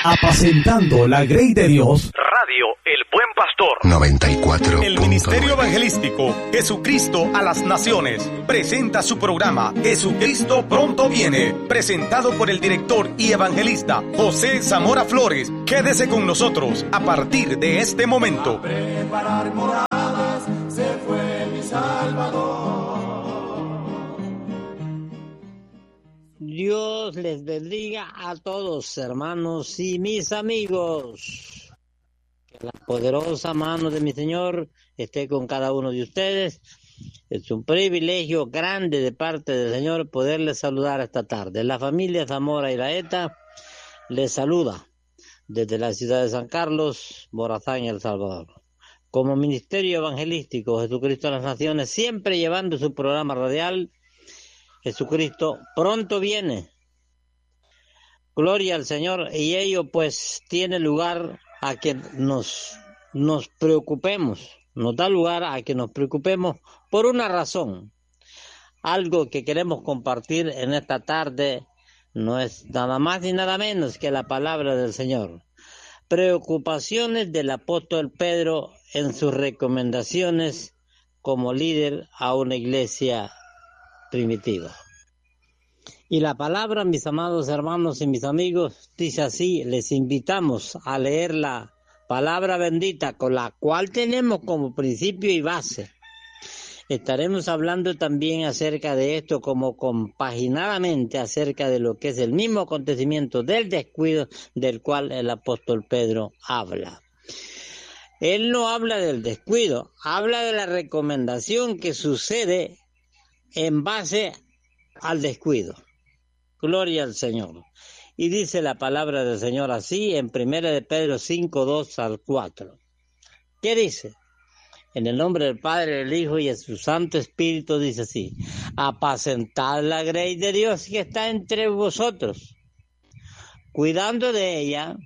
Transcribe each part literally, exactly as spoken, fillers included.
Apacentando la grey de Dios. Radio El Buen Pastor. noventa y cuatro. El Ministerio Evangelístico Jesucristo a las Naciones presenta su programa Jesucristo Pronto Viene, presentado por el director y evangelista José Zamora Flores. Quédese con nosotros a partir de este momento. A preparar moradas se fue mi Salvador. Dios les bendiga a todos, hermanos y mis amigos. Que la poderosa mano de mi Señor esté con cada uno de ustedes. Es un privilegio grande de parte del Señor poderles saludar esta tarde. La familia Zamora Iraeta les saluda desde la ciudad de San Carlos, Morazán, El Salvador. Como Ministerio Evangelístico Jesucristo a las Naciones, siempre llevando su programa radial, Jesucristo Pronto Viene. Gloria al Señor, y ello pues tiene lugar a que nos, nos preocupemos, nos da lugar a que nos preocupemos por una razón. Algo que queremos compartir en esta tarde no es nada más ni nada menos que la palabra del Señor. Preocupaciones del apóstol Pedro en sus recomendaciones como líder a una iglesia primitiva. Y la palabra, mis amados hermanos y mis amigos, dice así: les invitamos a leer la palabra bendita con la cual tenemos como principio y base. Estaremos hablando también acerca de esto como compaginadamente acerca de lo que es el mismo acontecimiento del descuido del cual el apóstol Pedro habla. Él no habla del descuido, habla de la recomendación que sucede en base al descuido. Gloria al Señor. Y dice la palabra del Señor así en primera de Pedro cinco, dos al cuatro. ¿Qué dice? En el nombre del Padre, del Hijo y de su Santo Espíritu dice así: apacentad la grey de Dios que está entre vosotros, cuidando de ella,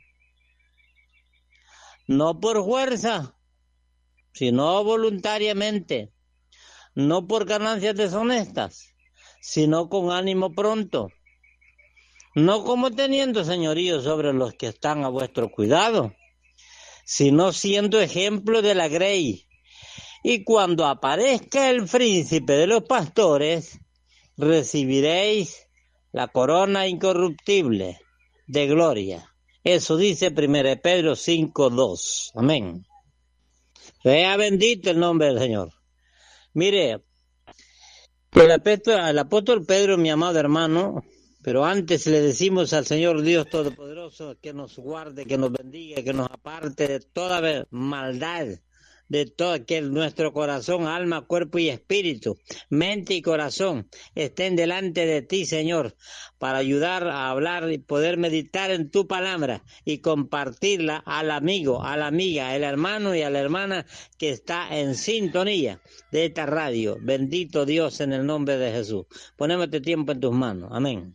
no por fuerza, sino voluntariamente, no por ganancias deshonestas, sino con ánimo pronto, no como teniendo señorío sobre los que están a vuestro cuidado, sino siendo ejemplo de la grey. Y cuando aparezca el príncipe de los pastores, recibiréis la corona incorruptible de gloria. Eso dice primera Pedro cinco, dos. Amén. Sea bendito el nombre del Señor. Mire, el apóstol, el apóstol Pedro, mi amado hermano, pero antes le decimos al Señor Dios Todopoderoso que nos guarde, que nos bendiga, que nos aparte de toda maldad, de todo, que nuestro corazón, alma, cuerpo y espíritu, mente y corazón estén delante de ti, Señor, para ayudar a hablar y poder meditar en tu palabra y compartirla al amigo, a la amiga, al hermano y a la hermana que está en sintonía de esta radio. Bendito Dios, en el nombre de Jesús. Ponemos este tiempo en tus manos. Amén.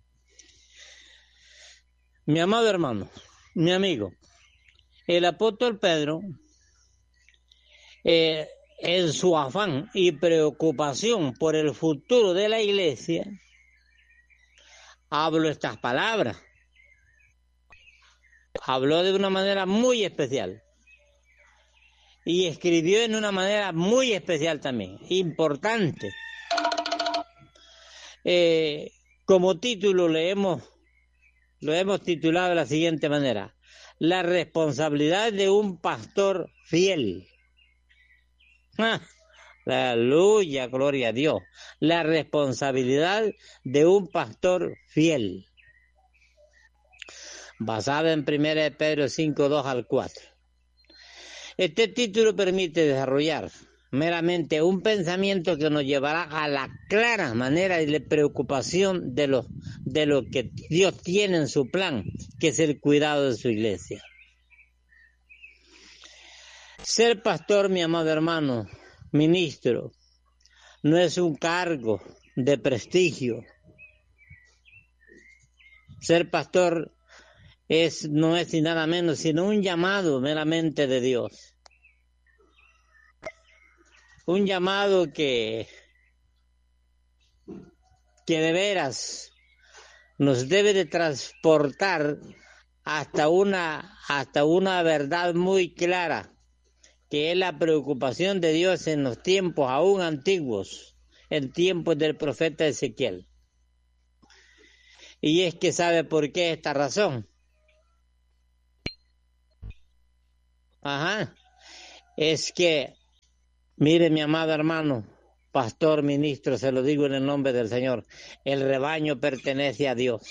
Mi amado hermano, mi amigo, el apóstol Pedro, Eh, en su afán y preocupación por el futuro de la iglesia, habló estas palabras. Habló de una manera muy especial y escribió en una manera muy especial también, importante. Eh, como título le hemos, lo hemos titulado de la siguiente manera: la responsabilidad de un pastor fiel. Ah, aleluya, gloria a Dios. La responsabilidad de un pastor fiel. Basada en primera de Pedro cinco, dos al cuatro. Este título permite desarrollar meramente un pensamiento que nos llevará a la clara manera de preocupación de lo, de lo que Dios tiene en su plan, que es el cuidado de su iglesia. Ser pastor, mi amado hermano, ministro, no es un cargo de prestigio. Ser pastor es, no es ni nada menos, sino un llamado meramente de Dios. Un llamado que, que de veras nos debe de transportar hasta una, hasta una verdad muy clara, que es la preocupación de Dios en los tiempos aún antiguos, en tiempos del profeta Ezequiel. Y es que sabe por qué esta razón. Ajá. Es que, mire mi amado hermano, pastor, ministro, se lo digo en el nombre del Señor, el rebaño pertenece a Dios.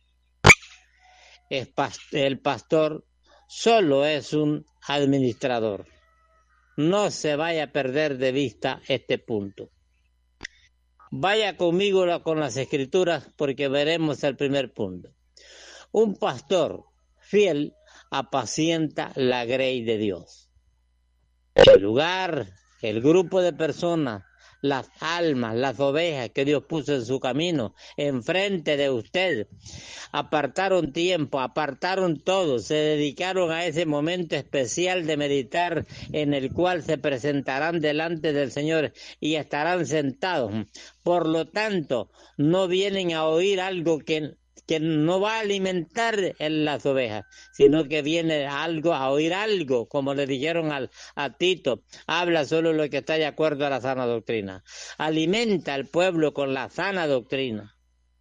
Es past- el pastor solo es un administrador. No se vaya a perder de vista este punto. Vaya conmigo la- con las escrituras porque veremos el primer punto. Un pastor fiel apacienta la grey de Dios. El lugar, el grupo de personas, las almas, las ovejas que Dios puso en su camino, enfrente de usted, apartaron tiempo, apartaron todo, se dedicaron a ese momento especial de meditar en el cual se presentarán delante del Señor y estarán sentados. Por lo tanto, no vienen a oír algo que que no va a alimentar en las ovejas, sino que viene algo a oír algo, como le dijeron al, a Tito, habla solo lo que está de acuerdo a la sana doctrina. Alimenta al pueblo con la sana doctrina.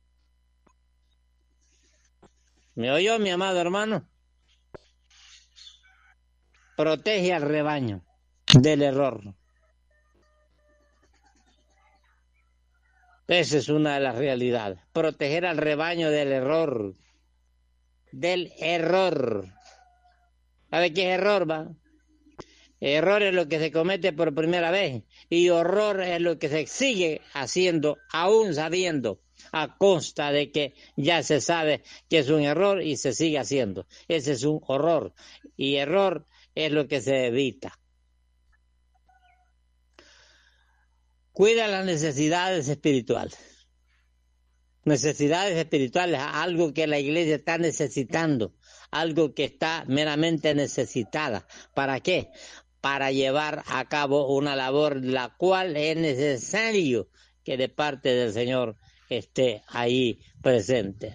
¿Me oyó, mi amado hermano? Protege al rebaño del error. Esa es una de las realidades. Proteger al rebaño del error. Del error. ¿Sabe qué es error, va? Error es lo que se comete por primera vez y horror es lo que se sigue haciendo, aún sabiendo, a costa de que ya se sabe que es un error y se sigue haciendo. Ese es un horror y error es lo que se evita. Cuida las necesidades espirituales. Necesidades espirituales, algo que la iglesia está necesitando, algo que está meramente necesitada. ¿Para qué? Para llevar a cabo una labor la cual es necesario que de parte del Señor esté ahí presente.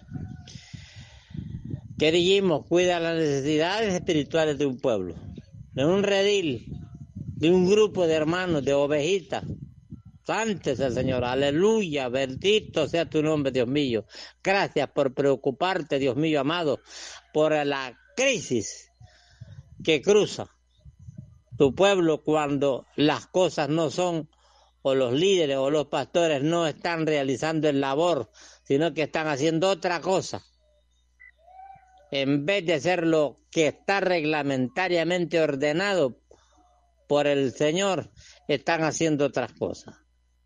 ¿Qué dijimos? Cuida las necesidades espirituales de un pueblo, de un redil, de un grupo de hermanos, de ovejitas. Santo es el Señor, aleluya, bendito sea tu nombre, Dios mío. Gracias por preocuparte, Dios mío amado, por la crisis que cruza tu pueblo cuando las cosas no son, o los líderes o los pastores no están realizando el labor, sino que están haciendo otra cosa. En vez de hacer lo que está reglamentariamente ordenado por el Señor, están haciendo otras cosas.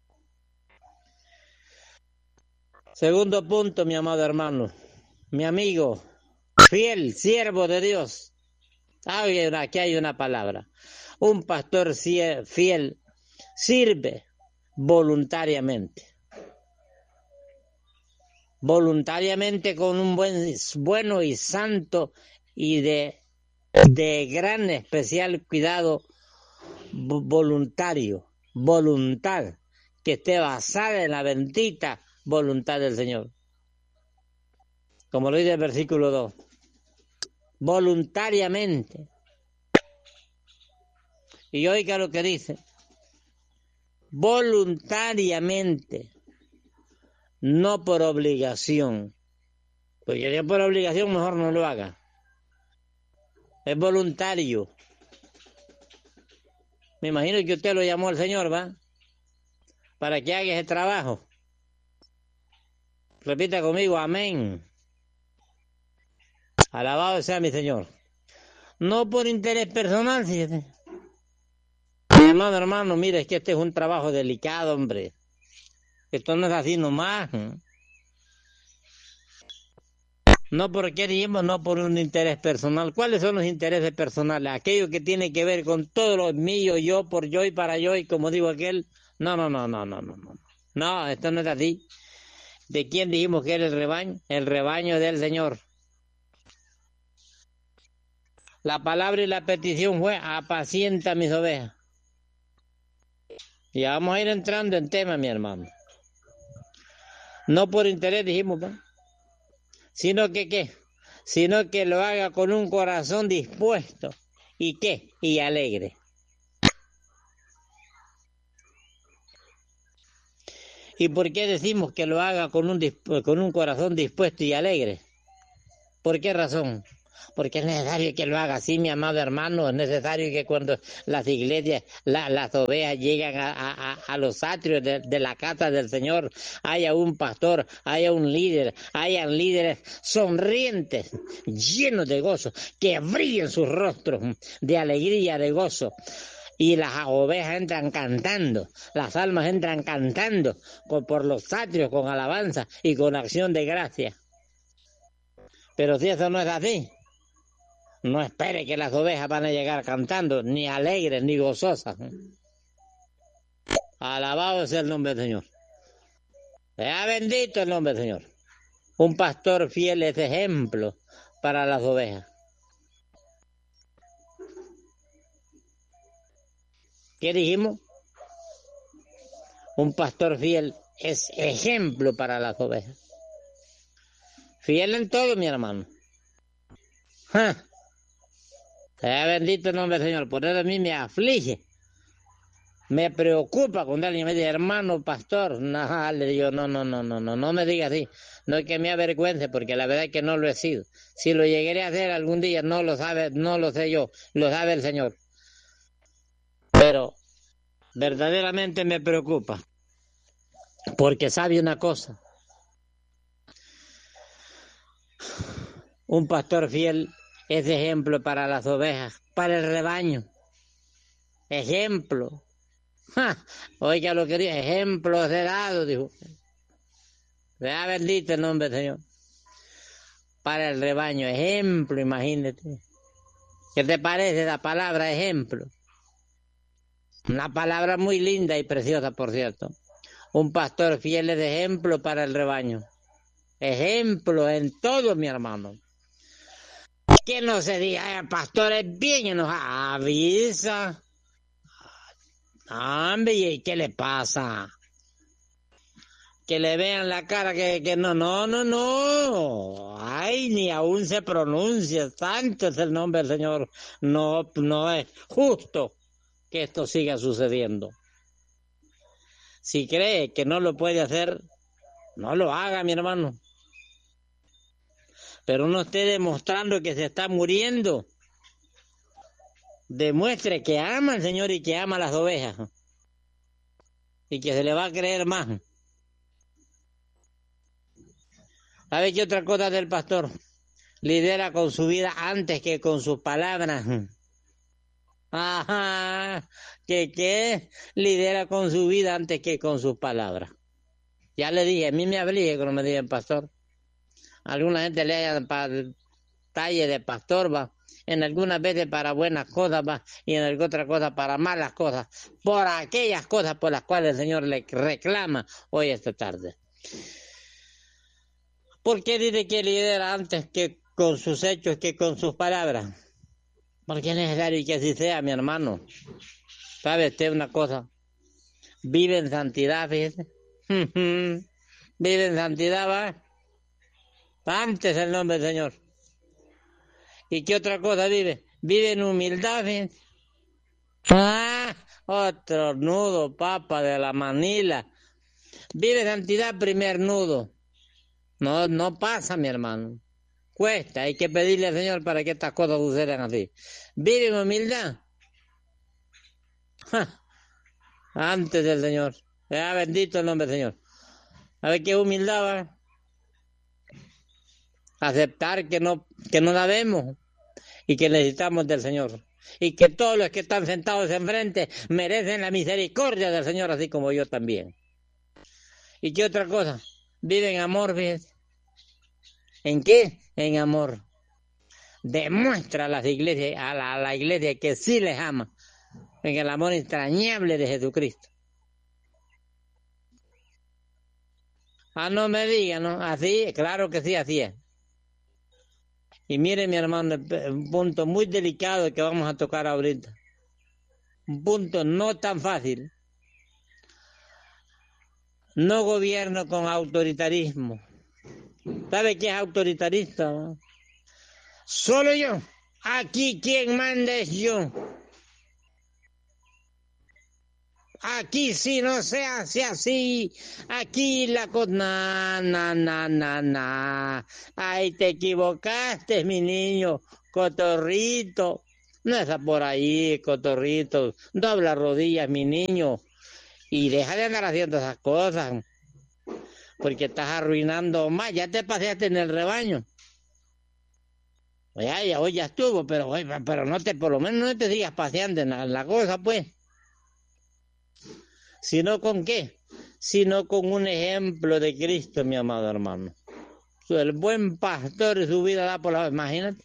Segundo punto, mi amado hermano, mi amigo, fiel, siervo de Dios. Aquí hay una palabra. Un pastor fiel sirve voluntariamente. Voluntariamente con un buen, bueno y santo y de, de gran especial cuidado voluntario, voluntad, que esté basada en la bendita voluntad del Señor. Como lo dice el versículo dos. Voluntariamente. Y oiga lo que dice. Voluntariamente. No por obligación. Porque ya por obligación mejor no lo haga. Es voluntario. Me imagino que usted lo llamó al Señor, ¿va? Para que haga ese trabajo. Repita conmigo, amén. Alabado sea mi Señor. No por interés personal, fíjate. Mi hermano, hermano, mire, es que este es un trabajo delicado, hombre. Esto no es así nomás. No porque dijimos, no por un interés personal. ¿Cuáles son los intereses personales? Aquello que tiene que ver con todo lo mío, yo por yo y para yo, y como digo aquel. No, no, no, no, no, no, no. No, esto no es así. ¿De quién dijimos que era el rebaño? El rebaño del Señor. La palabra y la petición fue, apacienta mis ovejas. Y vamos a ir entrando en tema, mi hermano. No por interés dijimos, ¿no? Sino que, ¿qué? sino que lo haga con un corazón dispuesto. ¿Y qué? Y alegre. ¿Y por qué decimos que lo haga con un, con un corazón dispuesto y alegre? ¿Por qué razón? Porque es necesario que lo haga así, mi amado hermano. Es necesario que cuando las iglesias, la, las ovejas llegan a, a, a los atrios de, de la casa del Señor, haya un pastor, haya un líder, hayan líderes sonrientes, llenos de gozo, que brillen sus rostros de alegría, de gozo. Y las ovejas entran cantando, las almas entran cantando con, por los atrios, con alabanza y con acción de gracia. Pero si eso no es así, no espere que las ovejas van a llegar cantando, ni alegres, ni gozosas. Alabado sea el nombre del Señor. Sea bendito el nombre del Señor. Un pastor fiel es ejemplo para las ovejas. ¿Qué dijimos? Un pastor fiel es ejemplo para las ovejas. Fiel en todo, mi hermano. ¡Ja! Sea bendito el nombre del Señor. Por eso a mí me aflige, me preocupa cuando alguien me dice, hermano pastor. No, le digo, no, no, no, no, no, no me diga así. No es que me avergüence, porque la verdad es que no lo he sido. Si lo llegué a hacer algún día, no lo sabe, no lo sé yo, lo sabe el Señor. Pero verdaderamente me preocupa, porque sabe una cosa. Un pastor fiel es ejemplo para las ovejas, para el rebaño. Ejemplo. ¡Ja! Oiga lo que dijo, ejemplos de dado, dijo. Sea bendito el nombre del Señor. Para el rebaño, ejemplo, imagínate. ¿Qué te parece la palabra ejemplo? Una palabra muy linda y preciosa, por cierto. Un pastor fiel es ejemplo para el rebaño. Ejemplo en todo, mi hermano. Que no se diga, el pastor es bien enojado. Avisa. Hombre, ¿y qué le pasa? Que le vean la cara que, que no, no, no, no. Ay, ni aún se pronuncia. Santo es el nombre del Señor. No, no es justo que esto siga sucediendo. Si cree que no lo puede hacer, no lo haga, mi hermano. Pero no esté demostrando que se está muriendo. Demuestre que ama al Señor y que ama a las ovejas. Y que se le va a creer más. ¿Sabe qué otra cosa del pastor? Lidera con su vida antes que con sus palabras. Ajá, ¿qué qué? Lidera con su vida antes que con sus palabras. Ya le dije, a mí me aflige cuando me dicen pastor. Alguna gente le hayan para talle de pastor, va. En algunas veces para buenas cosas, va. Y en alguna otra cosa para malas cosas. Por aquellas cosas por las cuales el Señor le reclama hoy esta tarde. ¿Por qué dice que lidera antes que con sus hechos que con sus palabras? Porque es necesario que así sea, mi hermano. ¿Sabe usted una cosa? Vive en santidad, fíjese. Vive en santidad, va. Antes el nombre del Señor. ¿Y qué otra cosa vive? Vive en humildad, fíjese. Ah, otro nudo, papa de la Manila. Vive en santidad, primer nudo. No, no pasa, mi hermano. Cuesta, hay que pedirle al Señor para que estas cosas sucedan así. Vive en humildad. Ja. Antes del Señor. Sea bendito el nombre del Señor. A ver qué humildad va. Aceptar que no, que no la vemos y que necesitamos del Señor. Y que todos los que están sentados enfrente merecen la misericordia del Señor, así como yo también. ¿Y qué otra cosa? Vive en amor, fíjense. ¿En qué? En amor. Demuestra a las iglesias, a la, a la iglesia que sí les ama, en el amor entrañable de Jesucristo. Ah, no me digan, ¿no? Así, claro que sí, así es. Y mire, mi hermano, un punto muy delicado que vamos a tocar ahorita. Un punto no tan fácil. No gobierno con autoritarismo. ¿Sabe qué es autoritarista? ¿No? Solo yo. Aquí quien manda es yo. Aquí si no se hace así, aquí la cosa, na, na, na, na, na. Ahí te equivocaste, mi niño, cotorrito. No está por ahí, cotorrito. Dobla rodillas, mi niño. Y deja de andar haciendo esas cosas. Porque estás arruinando más. Ya te paseaste en el rebaño. Ya, ya, hoy ya estuvo, pero, pero no te, por lo menos no te sigas paseando en la, en la cosa, pues. ¿Sino con qué? Sino con un ejemplo de Cristo, mi amado hermano. El buen pastor su vida da por la... Imagínate.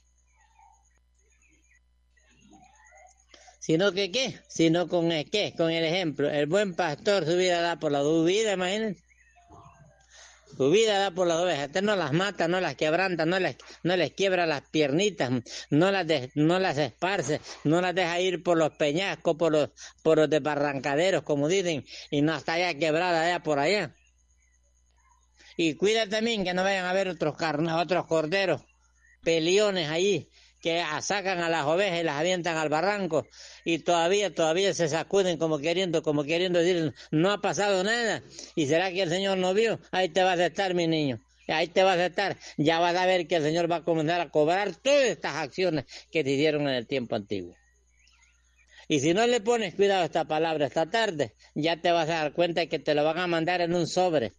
¿Sino que qué? Sino con el qué, con el ejemplo. El buen pastor su vida da por la su vida, imagínate. Su vida da por las ovejas. Usted no las mata, no las quebranta, no les, no les quiebra las piernitas, no las, de, no las esparce, no las deja ir por los peñascos, por los, por los desbarrancaderos, como dicen, y no está ya quebrada allá por allá. Y cuida también que no vayan a haber otros carne, otros corderos, peliones allí, que sacan a las ovejas y las avientan al barranco, y todavía, todavía se sacuden como queriendo, como queriendo decir, no ha pasado nada, y será que el Señor no vio. Ahí te vas a estar, mi niño, ahí te vas a estar, ya vas a ver que el Señor va a comenzar a cobrar todas estas acciones que te hicieron en el tiempo antiguo. Y si no le pones cuidado a esta palabra esta tarde, ya te vas a dar cuenta de que te lo van a mandar en un sobre,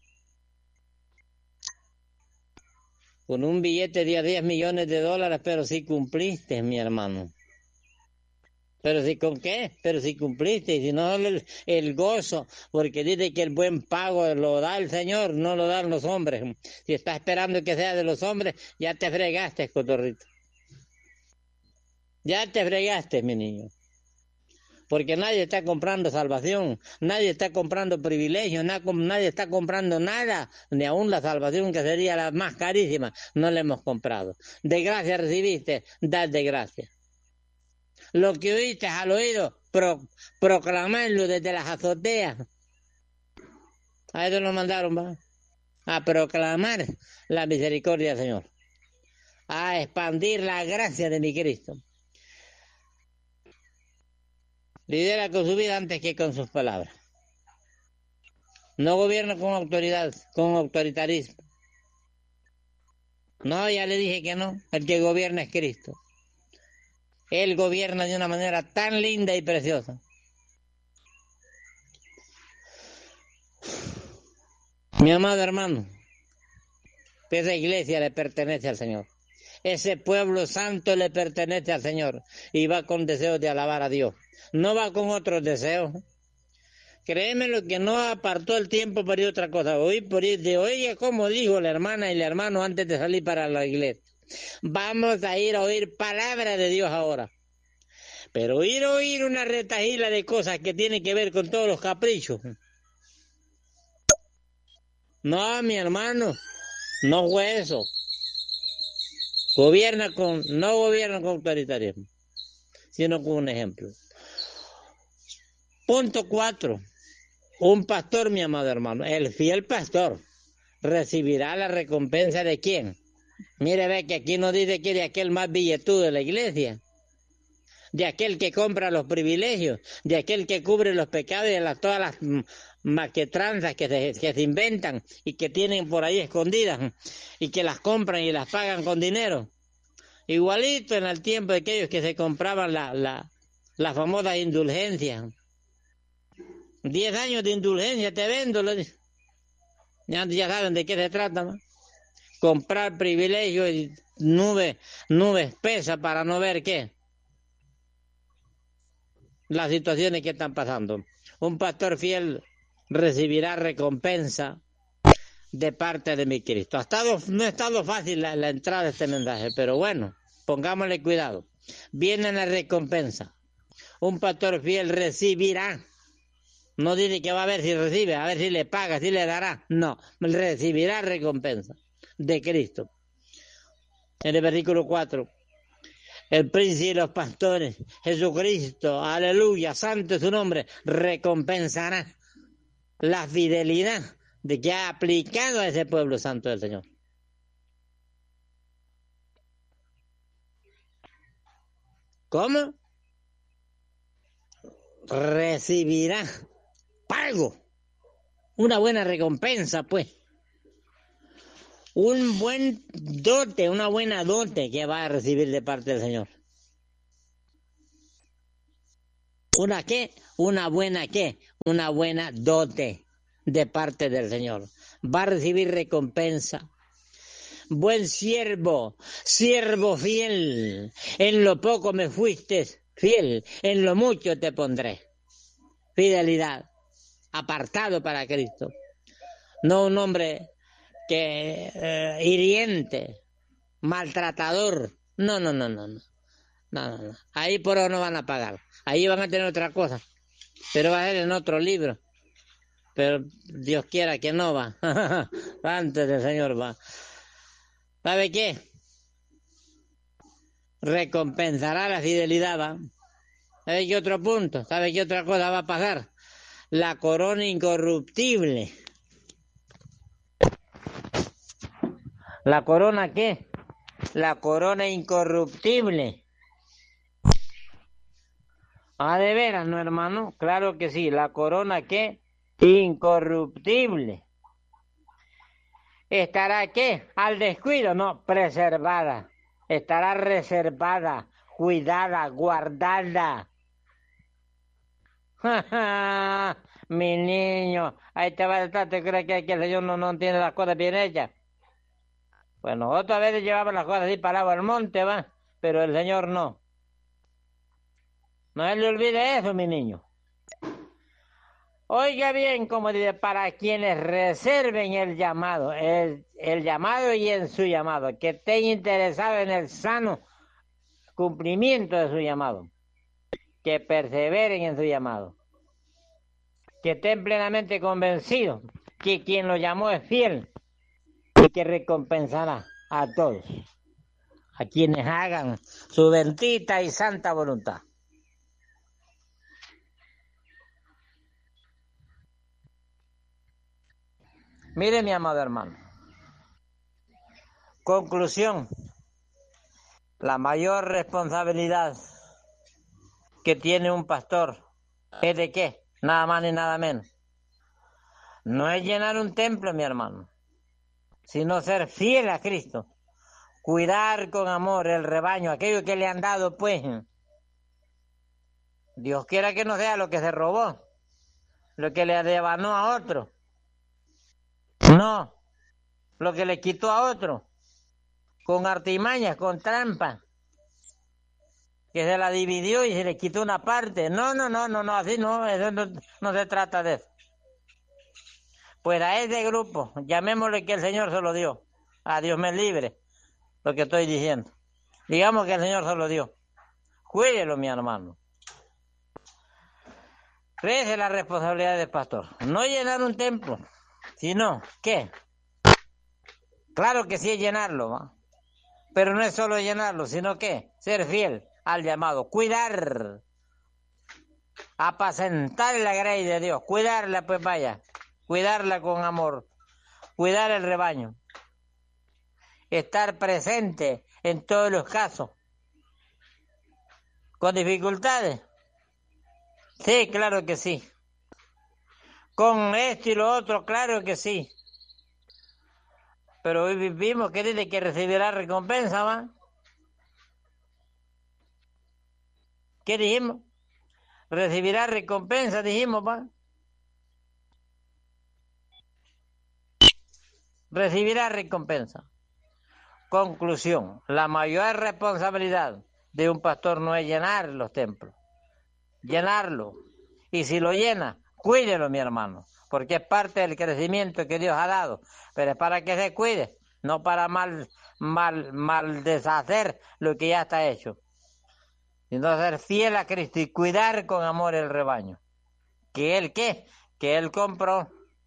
con un billete de diez millones de dólares, pero si cumpliste, mi hermano. Pero si con qué, pero si cumpliste, y si no el, el gozo, porque dice que el buen pago lo da el Señor, no lo dan los hombres. Si estás esperando que sea de los hombres, ya te fregaste, cotorrito. Ya te fregaste, mi niño. Porque nadie está comprando salvación, nadie está comprando privilegios, nadie está comprando nada, ni aún la salvación que sería la más carísima, no la hemos comprado. De gracia recibiste, dad de gracia. Lo que oíste al oído, pro, proclamarlo desde las azoteas. A eso nos mandaron, ¿va? A proclamar la misericordia del Señor, a expandir la gracia de mi Cristo. Lidera con su vida antes que con sus palabras. No gobierna con autoridad, con autoritarismo. No, ya le dije que no. El que gobierna es Cristo. Él gobierna de una manera tan linda y preciosa. Mi amado hermano, esa iglesia le pertenece al Señor. Ese pueblo santo le pertenece al Señor y va con deseos de alabar a Dios. No va con otros deseos. Créeme lo que no apartó el tiempo para ir otra cosa. Hoy, por ir de oye, como dijo la hermana y el hermano antes de salir para la iglesia. Vamos a ir a oír palabra de Dios ahora. Pero ir a oír una retajila de cosas que tienen que ver con todos los caprichos. No, mi hermano, no fue eso. Gobierna con, no gobierna con autoritarismo, sino con un ejemplo. Punto cuatro. Un pastor, mi amado hermano, el fiel pastor, recibirá la recompensa de quién. Mire, ve que aquí no dice que de aquel más billetudo de la iglesia, de aquel que compra los privilegios, de aquel que cubre los pecados y de las, todas las maquetranzas que se, que se inventan y que tienen por ahí escondidas y que las compran y las pagan con dinero. Igualito en el tiempo de aquellos que se compraban la, la, la famosa indulgencia. Diez años de indulgencia te vendo, ya, ya saben de qué se trata, ¿no? Comprar privilegios y nube, nube espesa para no ver qué. Las situaciones que están pasando. Un pastor fiel recibirá recompensa de parte de mi Cristo. Ha estado, no ha estado fácil la, la entrada de este mensaje, pero bueno, pongámosle cuidado. Viene la recompensa. Un pastor fiel recibirá. No dice que va a ver si recibe, a ver si le paga, si le dará. No, recibirá recompensa de Cristo. En el versículo cuatro. El príncipe de los pastores, Jesucristo, aleluya, santo es su nombre, recompensará la fidelidad de que ha aplicado a ese pueblo santo del Señor. ¿Cómo? Recibirá pago, una buena recompensa, pues. Un buen dote, una buena dote que va a recibir de parte del Señor. ¿Una qué? Una buena qué? Una buena dote de parte del Señor. Va a recibir recompensa. Buen siervo, siervo fiel, en lo poco me fuiste fiel, en lo mucho te pondré. Fidelidad, apartado para Cristo. No un hombre que eh, hiriente, maltratador. No, no, no, no, no. No, no, no. Ahí por ahora no van a pagar. Ahí van a tener otra cosa. Pero va a ser en otro libro. Pero Dios quiera que no va. Antes del Señor va. ¿Sabe qué? Recompensará la fidelidad, ¿va? ¿Sabe qué otro punto? ¿Sabe qué otra cosa va a pasar? La corona incorruptible. ¿La corona qué? La corona incorruptible. Ah, de veras, ¿no, hermano? Claro que sí. ¿La corona qué? Incorruptible. ¿Estará qué? Al descuido, no, preservada. Estará reservada, cuidada, guardada. Mi niño, ahí te va a estar, ¿te crees que, que el Señor no, no tiene las cosas bien hechas? Bueno, otras veces llevaban las cosas así paradas al monte, va, pero el Señor no. No se le olvide eso, mi niño. Oiga bien, como dice, para quienes reserven el llamado, el, el llamado y en su llamado, que estén interesados en el sano cumplimiento de su llamado, que perseveren en su llamado, que estén plenamente convencidos que quien lo llamó es fiel y que recompensará a todos, a quienes hagan su bendita y santa voluntad. Mire, mi amado hermano, conclusión, la mayor responsabilidad que tiene un pastor es de qué, nada más ni nada menos. No es llenar un templo, mi hermano, sino ser fiel a Cristo, cuidar con amor el rebaño, aquello que le han dado, pues. Dios quiera que no sea lo que se robó, lo que le devanó a otro. No, lo que le quitó a otro, con artimañas, con trampas, que se la dividió y se le quitó una parte. No, no, no, no, no, así no, eso no, no se trata de eso. Pues a ese grupo, llamémosle que el Señor se lo dio. A Dios me libre, lo que estoy diciendo. Digamos que el Señor se lo dio. Cuídelo, mi hermano. Esa es la responsabilidad del pastor. No llenar un templo, sino, ¿qué? Claro que sí es llenarlo, ¿va? Pero no es solo llenarlo, sino que ser fiel al llamado, cuidar, apacentar la grey de Dios, cuidarla, pues vaya, cuidarla con amor, cuidar el rebaño, estar presente en todos los casos, con dificultades, sí, claro que sí, con esto y lo otro, claro que sí. Pero hoy vivimos que dice que recibirá recompensa, ¿va? ¿Qué dijimos? Recibirá recompensa, dijimos, ¿va? Recibirá recompensa. Conclusión, la mayor responsabilidad de un pastor no es llenar los templos, llenarlo. Y si lo llena, cuídelo, mi hermano, porque es parte del crecimiento que Dios ha dado, pero es para que se cuide, no para mal, mal, mal deshacer lo que ya está hecho, sino ser fiel a Cristo y cuidar con amor el rebaño. ¿Que Él qué? Que Él compró.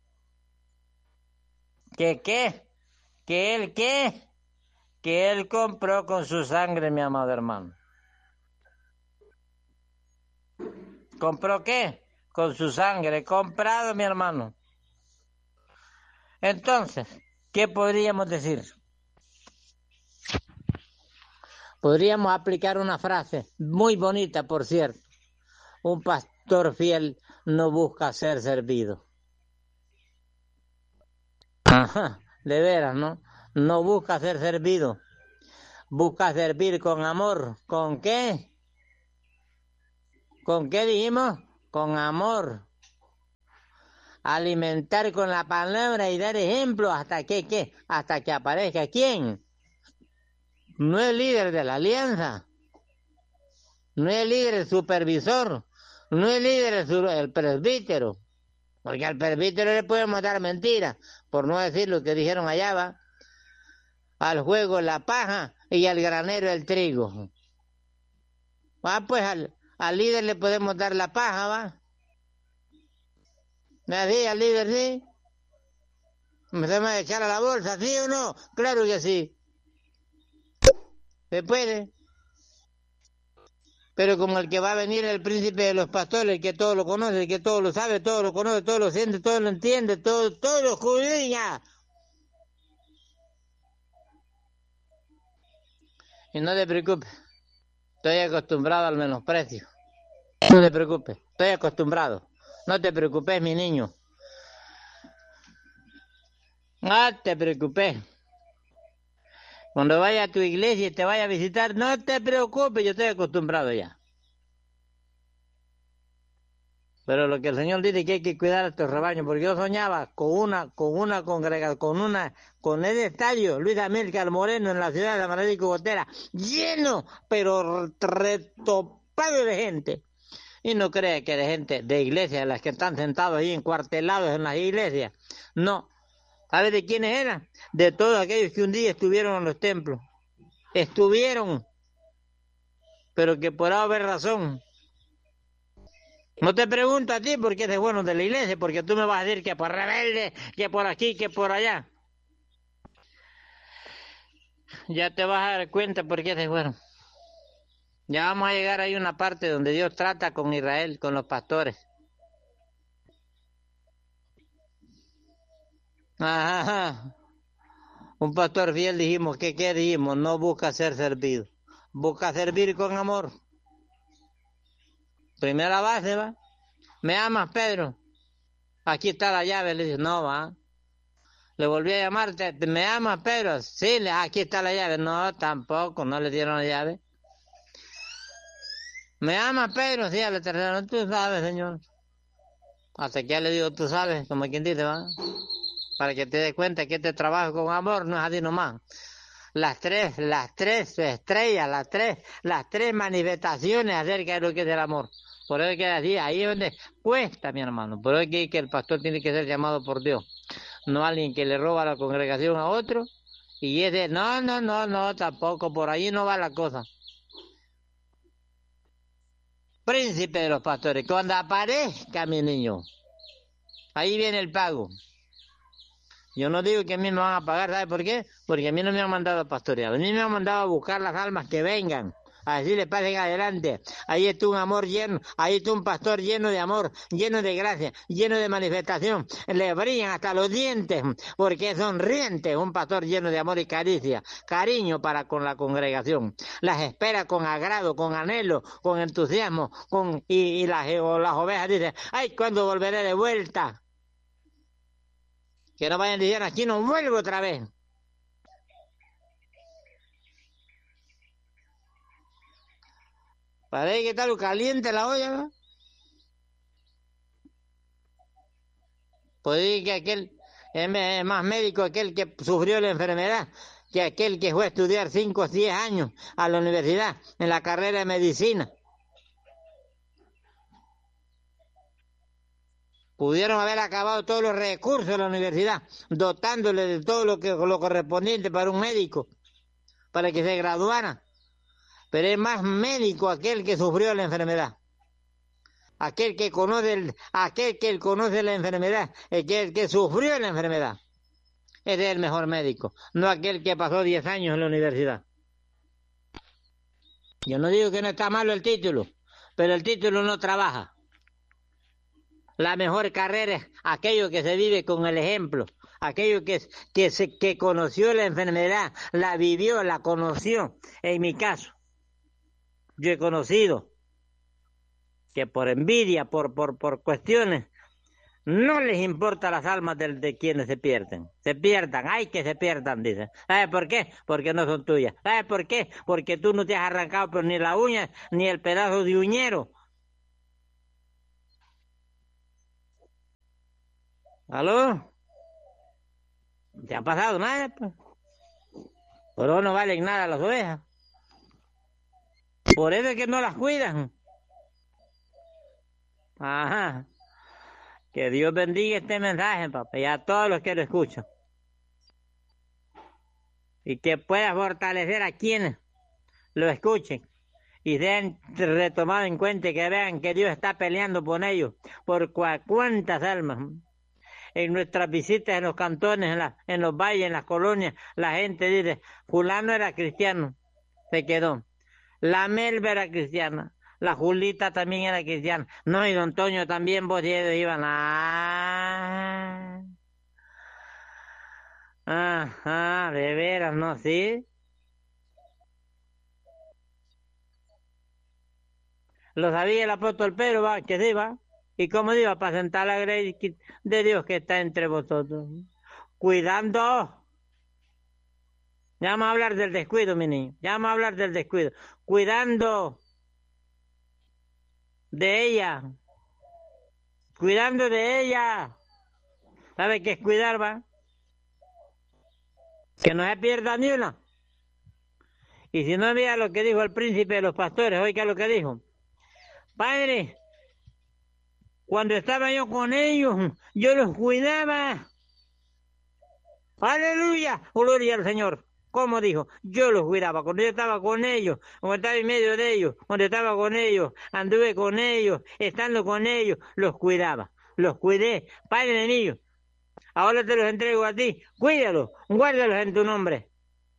¿Que qué? ¿Que Él qué? Que Él compró con su sangre, mi amado hermano. ¿Compró qué? Con su sangre, comprado, mi hermano. Entonces, ¿qué podríamos decir? podríamos aplicar una frase muy bonita, por cierto. Un pastor fiel no busca ser servido. Ajá, de veras, ¿no? No busca ser servido. Busca servir con amor. ¿Con qué? ¿Con qué dijimos? Con amor. Alimentar con la palabra y dar ejemplo hasta que, ¿qué? Hasta que aparezca ¿quién? No el líder de la alianza. No el líder, el supervisor. No el líder, el, sur- el presbítero. Porque al presbítero le podemos dar mentiras, por no decir lo que dijeron allá, va. Al juego la paja y al granero el trigo. Ah, pues al, al líder le podemos dar la paja, va. Así, al líder sí. ¿Me se me echar a la bolsa, sí o no? Claro que sí. Se puede. Pero como el que va a venir el príncipe de los pastores, el que todo lo conoce, el que todo lo sabe, todo lo conoce, todo lo siente, todo lo entiende, todo, todo lo escudriña. Y no te preocupes, estoy acostumbrado al menosprecio. No te preocupes, estoy acostumbrado. No te preocupes, mi niño. No te preocupes. Cuando vaya a tu iglesia y te vaya a visitar, no te preocupes, yo estoy acostumbrado ya. Pero lo que el Señor dice es que hay que cuidar a estos rebaños, porque yo soñaba con una, con una congregación, con una, con el estadio Luis Amílcar Moreno en la ciudad de Amaradico Gotera, lleno, pero retopado de gente. Y no cree que de gente de iglesias, las que están sentados ahí encuartelados en las iglesias. No. ¿Sabes de quiénes eran? De todos aquellos que un día estuvieron en los templos. Estuvieron, pero que por haber razón. No te pregunto a ti por qué eres bueno de la iglesia, porque tú me vas a decir que por rebelde, que por aquí, que por allá. Ya te vas a dar cuenta por qué eres bueno. Ya vamos a llegar ahí a una parte donde Dios trata con Israel, con los pastores. Ajá. Un pastor fiel dijimos, ¿qué, qué dijimos? No busca ser servido. Busca servir con amor. Primera base, va. ¿Me amas, Pedro? Aquí está la llave. Le dice, no, va. Le volví a llamar, ¿te, te- ¿me amas, Pedro? Sí, le, aquí está la llave. No, tampoco, no le dieron la llave. ¿Me amas, Pedro? Sí, a la tercera, no, tú sabes, señor. Hasta que ya le digo, tú sabes, como quien dice, va. Para que te des cuenta que este trabajo con amor no es así nomás. Las tres, las tres estrellas, las tres, las tres manifestaciones acerca de lo que es el amor. Por eso es que así, ahí es donde cuesta, mi hermano. Por eso es que, que el pastor tiene que ser llamado por Dios. No alguien que le roba la congregación a otro. Y ese, no, no, no, no, tampoco, por ahí no va la cosa. Príncipe de los pastores, cuando aparezca mi niño, ahí viene el pago. Yo no digo que a mí me van a pagar, ¿sabe por qué? Porque a mí no me han mandado a pastorear, a mí me han mandado a buscar las almas que vengan, a decirle pasen adelante. Ahí está un amor lleno, ahí está un pastor lleno de amor, lleno de gracia, lleno de manifestación. Le brillan hasta los dientes, porque es sonriente, un pastor lleno de amor y caricia, cariño para con la congregación. Las espera con agrado, con anhelo, con entusiasmo, con y, y las, o las ovejas dicen, ay, ¿cuándo volveré de vuelta? Que no vayan diciendo, aquí no vuelvo otra vez. Parece que está lo caliente la olla, ¿no? Puede decir que aquel es más médico aquel que sufrió la enfermedad que aquel que fue a estudiar cinco o diez años a la universidad en la carrera de medicina. Pudieron haber acabado todos los recursos de la universidad, dotándole de todo lo que lo correspondiente para un médico, para que se graduara. Pero es más médico aquel que sufrió la enfermedad. Aquel que conoce el, aquel que conoce la enfermedad, aquel que sufrió la enfermedad. Ese es el mejor médico, no aquel que pasó diez años en la universidad. Yo no digo que no está malo el título, pero el título no trabaja. La mejor carrera es aquello que se vive con el ejemplo, aquello que, que, se, que conoció la enfermedad, la vivió, la conoció, en mi caso. Yo he conocido que por envidia, por, por, por cuestiones, no les importa las almas de, de quienes se pierden. Se pierdan, ay que se pierdan, dicen. ¿Sabes por qué? Porque no son tuyas. ¿Sabes por qué? Porque tú no te has arrancado pero ni la uña, ni el pedazo de uñero. ¿Aló? ¿Te ha pasado nada? Pues? Pero no valen nada las ovejas. Por eso es que no las cuidan. Ajá. Que Dios bendiga este mensaje, papá, y a todos los que lo escuchan. Y que pueda fortalecer a quienes lo escuchen. Y sean retomados en cuenta y que vean que Dios está peleando por ellos. Por cua cuántas almas. En nuestras visitas en los cantones, en, la, en los valles, en las colonias, la gente dice, fulano era cristiano, se quedó. La Melba era cristiana. La Julita también era cristiana. No, y don Toño también, vos y ellos iban a... Ajá, de veras, ¿no? ¿Sí? Lo sabía el apóstol Pedro, va, que sí, va. Y como digo, apacentar la gracia de Dios que está entre vosotros. Cuidando. Ya vamos a hablar del descuido, mi niño. Ya vamos a hablar del descuido. Cuidando de ella. Cuidando de ella. ¿Sabe qué es cuidar, va? Que no se pierda ni una. Y si no, mira lo que dijo el príncipe de los pastores. Oiga lo que dijo. Padre, cuando estaba yo con ellos, yo los cuidaba. Aleluya, gloria al Señor. ¿Cómo dijo? Yo los cuidaba. Cuando yo estaba con ellos, cuando estaba en medio de ellos, cuando estaba con ellos, anduve con ellos, estando con ellos, los cuidaba. Los cuidé. Padre de niños, ahora te los entrego a ti. Cuídalos, guárdalos en tu nombre.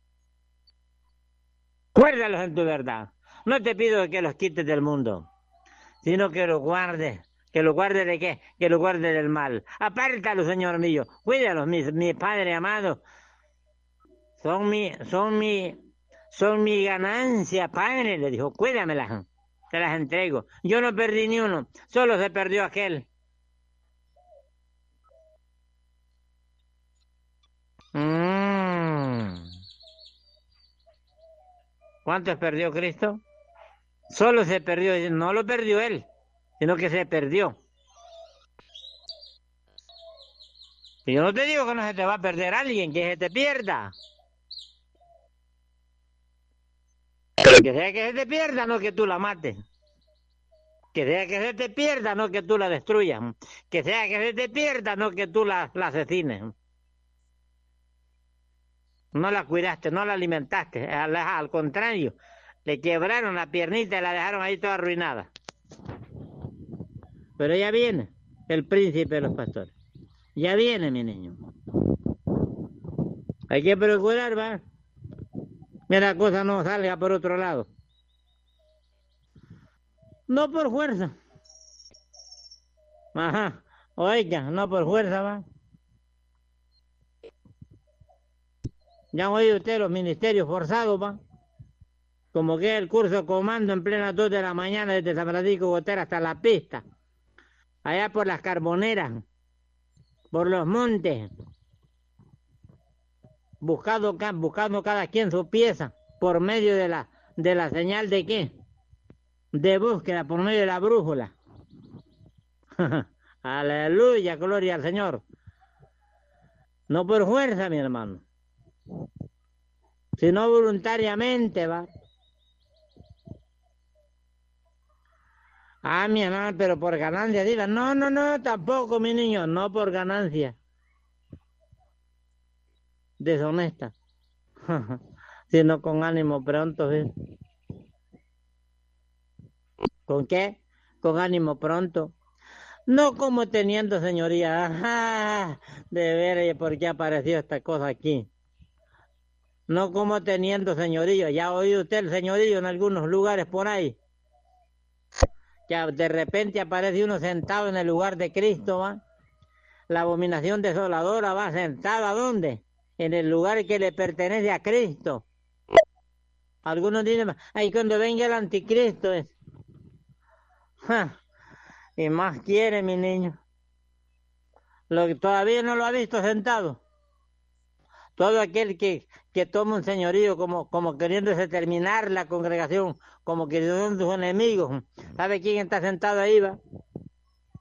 Guárdalos en tu verdad. No te pido que los quites del mundo, sino que los guardes. ¿Que los guarde de qué? Que los guarde del mal. Apártalos, Señor mío. Cuídalos, mis, mi Padre amado. Son mi, son mi, son mi ganancia, Padre, le dijo. Cuídamelas, te las entrego. Yo no perdí ni uno, solo se perdió aquel. Mm. ¿Cuántos perdió Cristo? Solo se perdió, no lo perdió él, sino que se perdió. Y yo no te digo que no se te va a perder alguien, que se te pierda. Que sea que se te pierda, no que tú la mates. Que sea que se te pierda, no que tú la destruyas. Que sea que se te pierda, no que tú la, la asesines. No la cuidaste, no la alimentaste. Al, al contrario, le quebraron la piernita y la dejaron ahí toda arruinada. Pero ya viene el príncipe de los pastores. Ya viene, mi niño. Hay que procurar, va. Mira, la cosa no salga por otro lado. No por fuerza. Ajá. Oiga, no por fuerza, va. Ya han oído ustedes los ministerios forzados, va. Como que el curso comando en plena dos de la mañana desde San Francisco Gotera hasta la pista. Allá por las carboneras, por los montes. Buscando, buscando cada quien su pieza por medio de la, de la señal de qué? De búsqueda, por medio de la brújula. Aleluya, gloria al Señor. No por fuerza, mi hermano, sino voluntariamente, va. Ah, mi hermano, pero por ganancia, diga. No, no, no, tampoco, mi niño, no por ganancia deshonesta, sino con ánimo pronto, ¿sí? ¿Con qué? Con ánimo pronto. No como teniendo señoría. Ajá, de ver por qué apareció esta cosa aquí. No como teniendo señorío. Ya ha oído usted el señorío en algunos lugares por ahí. Que de repente aparece uno sentado en el lugar de Cristo, ¿va? La abominación desoladora va sentada, ¿dónde? En el lugar que le pertenece a Cristo. Algunos dicen, ay, cuando venga el anticristo. Es... Ja, y más quiere, mi niño. Lo que todavía no lo ha visto sentado. Todo aquel que, que toma un señorío como, como queriéndose terminar la congregación, como que son sus enemigos. ¿Sabe quién está sentado ahí, va?